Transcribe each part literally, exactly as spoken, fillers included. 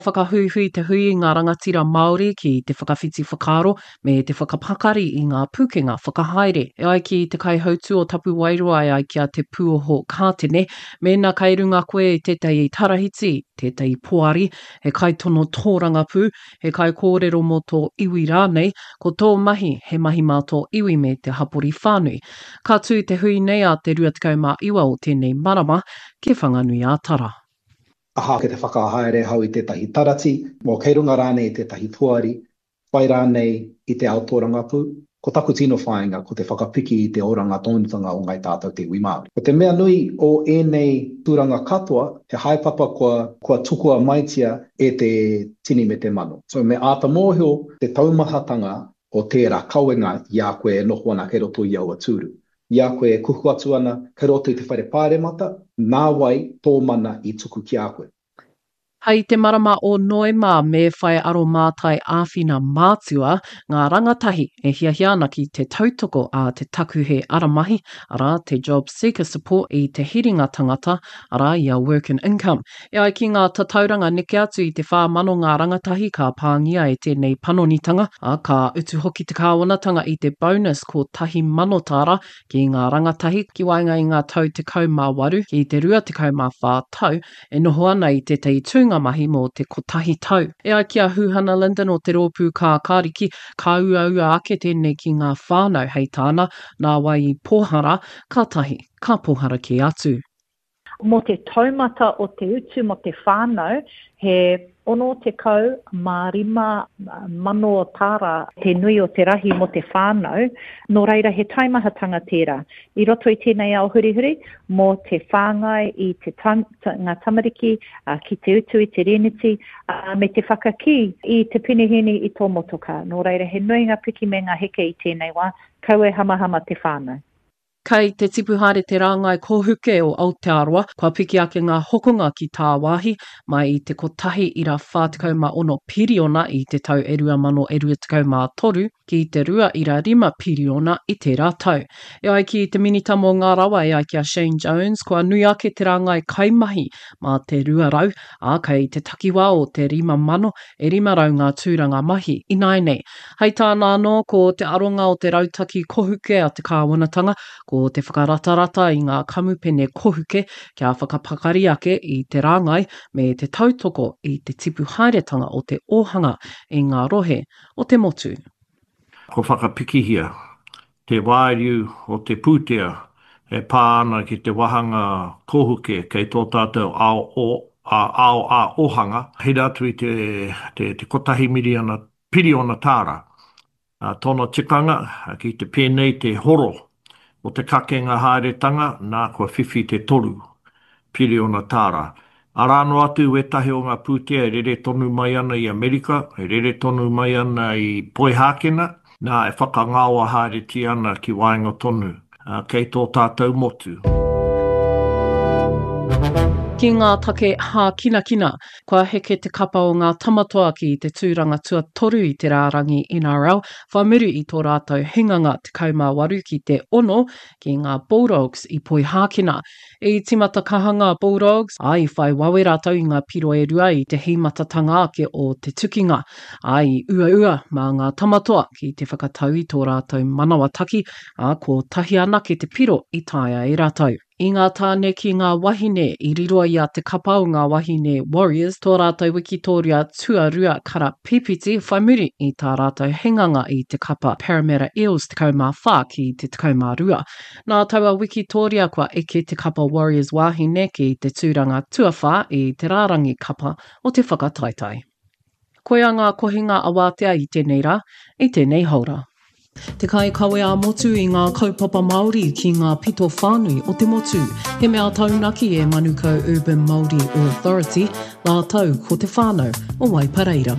Whakahuihui te hui i ngā rangatira Māori ki te whakawhiti whakaaro me te whakapakari i ngā pukenga whakahaere. E ai ki te kaihautu o tapu wairua e ai kia te puoho kātene, me nā kairunga koe i tētai i tarahiti, tētai i poari, he kai tono tōranga pū, he kai kōrero mō tō iwi rānei, ko tō mahi he mahi mā tō iwi me te hapori whānui. Ka tū te hui nei a te ruatikau mā iwa o tēnei marama, ke whanganui a tara. Aha ke te whakahaere hau i tētahi tarati, mō kei runga rānei i tētahi puari, whai rānei i te aotōranga pū, ko taku tino whāinga ko te whakapiki i te oranga tōnutanga o ngai tātou te iwi Māori. Ko te mea nui o ēnei tūranga katoa, he haepapa kua, kua tukua maitia e te tini me te mano. So me āta mōhio te taumahatanga o tērā kauenga i a koe e noho ana kei roto i aua tūru. I a koe e kuhu atu ana kei roto i te whaire pāremata, nā wai tō mana i tuku ki a koe. Hei te marama o Noema me whai aro mātai āwhina mātua, ngā rangatahi e hiahia ana ki te tautoko a te taku he aramahi, ara te job seeker support i te hiringa tangata, ara i a work and income. E ai ki ngā tatauranga neke atu i te whāmano ngā rangatahi ka pāngia e tēnei panonitanga, a ka utu hoki te kāwanatanga i te bonus ko tahi manotara ki ngā rangatahi ki wainga i ngā tau te kau mā waru ki te rua te kau mā whā tau, e noho ana i tētai tūnga mahi mō te kotahi tau. E ai kia Huhana Linden o te rōpū kā kāriki, ka ua ua ake tēnei ki ngā whānau hei tāna, nā wai i pōhara, ka tahi, ka pōhara ki atu. Mō te taumata o te utu mo te whānau, he ono te kau mā rima mano o tāra te nui o te rahi mo te whānau, nō reira he taimahatanga tērā. I roto i tēnei ao hurihuri, mō te whāngai i te tam, ta, ngā tamariki, uh, ki te utu i te reneti, uh, me te whakaki i te pinihini i tō motoka. Nō reira he nui ngā piki me ngā heke i tēnei wā, kau e hamahama te whānau. Kei te tipuhare te rāngai kōhuke o Aotearoa, kua piki ake ngā hokonga ki tā wāhi, mai i te kotahi ira whātikau mā ono piriona i te tau e rua mano e rua tikau mā toru, ki te rua ira rima piriona i te rātau. E ai ki te minita mō ngā rawa e ai kia Shane Jones, kua nui ake te rāngai kaimahi mā te rua rau, a kei te takiwā o te rima mano e rima rau ngā tūranga mahi i nainei. Hei tāna anō ko te aronga o te rautaki kohuke a te kāwanatanga, ko te whakaratarata i ngā kamupene kohuke kia whakapakari ake i te rāngai me te tautoko i te tipu haeretanga o te ohanga i ngā rohe o te motu. Ko whakapikihia, te wāriu o te pūtea e pāna ki te wahanga kohuke kei tō tātou ao o a ao a ohanga, hei atu i te, te, te kotahi miriona piriona tāra. A tono tikanga ki te pēnei te horo o te kakenga haeretanga, nā kua whiwhi te toru, piriona tāra. Arano atu e tahi o ngā pūtea e rere tonu mai ana i Amerika, e rere tonu mai ana i Poihākena, nā e whakangaua haereti ana ki wainga tonu, uh, kei tō tātou motu. Ki ngā take hā kina kina, kua heke te kapa o ngā tamatoa ki te tūranga tua toru i te rārangi N R L, whamuru i tō rātou hinganga te kaumā waru ki te ono ki ngā Bulldogs i Poihākena. I timata kahanga Bulldogs, ai whai wawe rātou i ngā piro e rua i te himatatanga ake o te tukinga, ai ua ua mā ngā tamatoa ki te whakatau i tō rātou manawa taki, a ko tahi ana ki te piro i taia e rātou. I ngā tāne ki ngā wahine i riroa i a te kapa o ngā wahine Warriors, tō rātou Wikitoria tuarua kara pipiti whaimuri i tā rātou henganga i te kapa Parramatta Eels te kaumā whā ki te te kaumā rua. Nā taua Wikitoria kua eke te kapa Warriors wahine ki te tūranga tuawhā i te rārangi kapa o te whakataitai. Koe a ngā kohinga awātea i tēnei rā, i tēnei haura. Te kai kawe a motu i ngā kaupapa Māori ki ngā pito whānui o te motu. He mea taunaki e Manukau Urban Māori Authority, nā tau ko te whānau o Waipareira.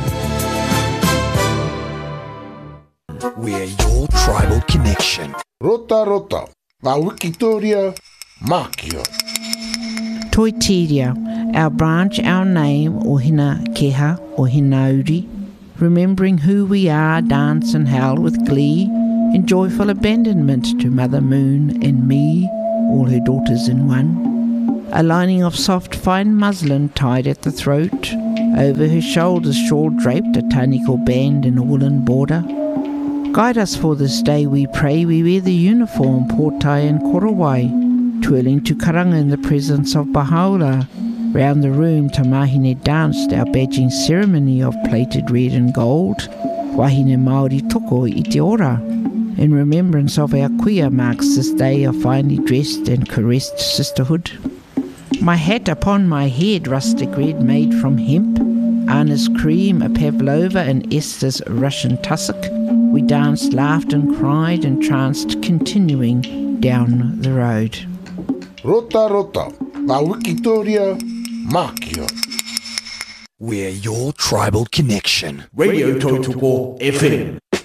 We're your tribal connection. Rota rota, ngā Wikitoria, Mākio. Toitiria, our branch, our name, o hina keha, o hina uri. Remembering who we are, dance and howl with glee, in joyful abandonment to Mother Moon and me, all her daughters in one. A lining of soft fine muslin tied at the throat, Over her shoulders shawl draped, a taniko band in a woolen border. Guide us for this day, we pray. We wear the uniform, portai and korowai, twirling to karanga in the presence of Bahaula. Round the room, Tamahine danced our badging ceremony of plated red and gold. Wahine Māori toko i te ora. In remembrance of our kuia marks this day of finely dressed and caressed sisterhood. My hat upon my head, rustic red made from hemp, Anna's cream, a pavlova, and Esther's Russian tussock. We danced, laughed and cried, entranced, continuing down the road. Rota rota, la Wikitoria, Makio. We're your tribal connection. Radio Totoko F M.